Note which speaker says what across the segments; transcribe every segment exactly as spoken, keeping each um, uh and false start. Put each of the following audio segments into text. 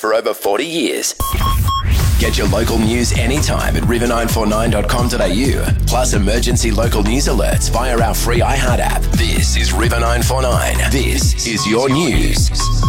Speaker 1: for over forty years. Get your local news anytime at river nine four nine dot com dot a u. Plus emergency local news alerts via our free iHeart app. This is River nine four nine. This is your news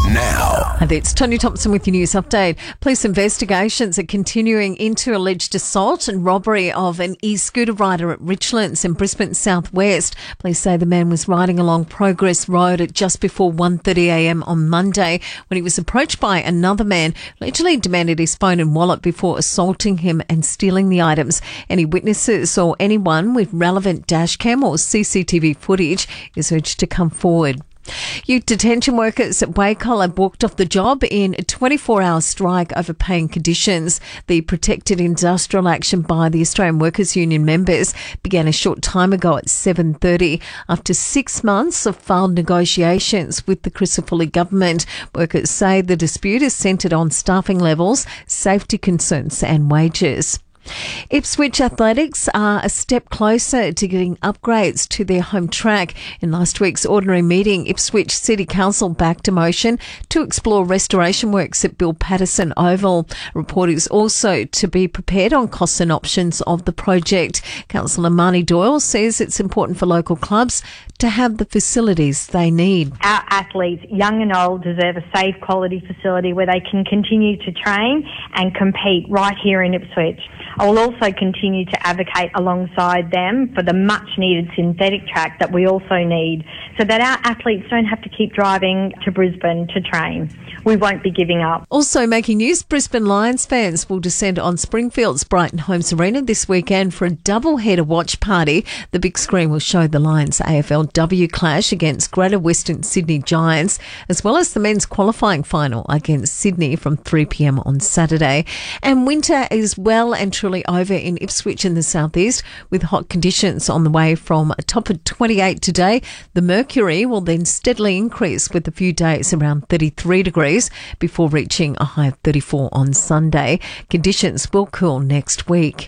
Speaker 1: now.
Speaker 2: And it's Tony Thompson with your news update. Police investigations are continuing into alleged assault and robbery of an e-scooter rider at Richlands in Brisbane southwest. Police say the man was riding along Progress Road at just before one thirty a m on Monday when he was approached by another man who allegedly demanded his phone and wallet before assaulting him and stealing the items. Any witnesses or anyone with relevant dashcam or C C T V footage is urged to come forward. Youth detention workers at Wacol have walked off the job in a twenty-four hour strike over paying conditions. The protected industrial action by the Australian Workers' Union members began a short time ago at seven thirty. After six months of failed negotiations with the Crisafulli government, workers say the dispute is centred on staffing levels, safety concerns and wages. Ipswich Athletics are a step closer to getting upgrades to their home track. In last week's ordinary meeting, Ipswich City Council backed a motion to explore restoration works at Bill Patterson Oval. A report is also to be prepared on costs and options of the project. Councillor Marnie Doyle says it's important for local clubs to have the facilities they need.
Speaker 3: Our athletes, young and old, deserve a safe, quality facility where they can continue to train and compete right here in Ipswich. I will also continue to advocate alongside them for the much-needed synthetic track that we also need so that our athletes don't have to keep driving to Brisbane to train. We won't be giving up.
Speaker 2: Also making news, Brisbane Lions fans will descend on Springfield's Brighton Homes Arena this weekend for a double-header watch party. The big screen will show the Lions A F L W clash against Greater Western Sydney Giants, as well as the men's qualifying final against Sydney from three p m on Saturday. And winter is well and truly over in Ipswich in the southeast, with hot conditions on the way from a top of twenty-eight today. The mercury will then steadily increase with a few days around thirty-three degrees before reaching a high of thirty-four on Sunday. Conditions will cool next week.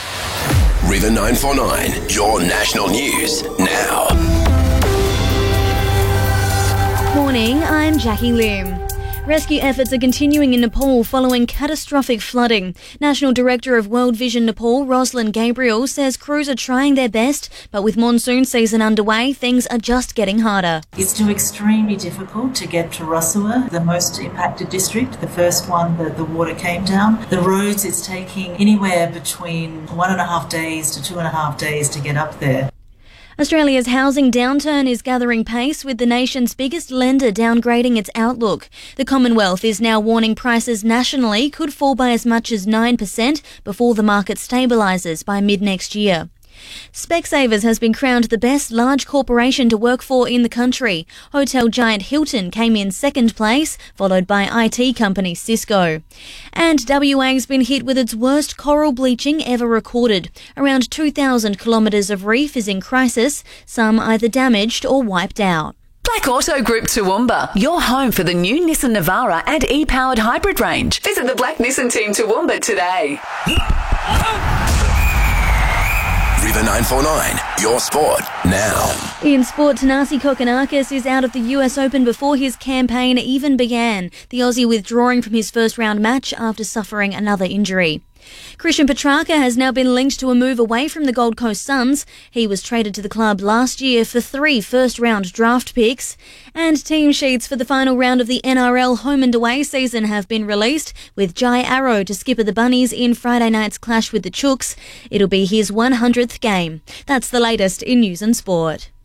Speaker 1: River nine four nine, your national news now.
Speaker 4: Morning, I'm Jackie Lim. Rescue efforts are continuing in Nepal following catastrophic flooding. National Director of World Vision Nepal, Rosalind Gabriel, says crews are trying their best, but with monsoon season underway, things are just getting harder.
Speaker 5: It's still extremely difficult to get to Rasua, the most impacted district, the first one that the water came down. The roads, it's taking anywhere between one and a half days to two and a half days to get up there.
Speaker 4: Australia's housing downturn is gathering pace, with the nation's biggest lender downgrading its outlook. The Commonwealth is now warning prices nationally could fall by as much as nine percent before the market stabilises by mid-next year. Specsavers has been crowned the best large corporation to work for in the country. Hotel giant Hilton came in second place, followed by I T company Cisco. And W A's been hit with its worst coral bleaching ever recorded. Around two thousand kilometres of reef is in crisis, some either damaged or wiped out.
Speaker 6: Black Auto Group Toowoomba, your home for the new Nissan Navara and e-powered hybrid range. Visit the Black Nissan team Toowoomba today.
Speaker 1: River nine four nine, your sport now.
Speaker 4: In sport, Thanasi Kokkinakis is out of the U S Open before his campaign even began. The Aussie withdrawing from his first round match after suffering another injury. Christian Petrarca has now been linked to a move away from the Gold Coast Suns. He was traded to the club last year for three first-round draft picks. And team sheets for the final round of the N R L home and away season have been released, with Jai Arrow to skipper the Bunnies in Friday night's clash with the Chooks. It'll be his one hundredth game. That's the latest in news and sport.